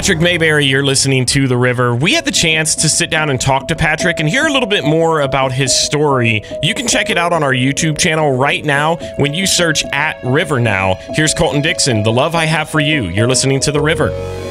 Patrick Mayberry. You're listening to The River. We had the chance to sit down and talk to Patrick and hear a little bit more about his story. You can check it out on our YouTube channel right now when you search @RiverNow. Here's Colton Dixon, The Love I Have for You. You're listening to The River.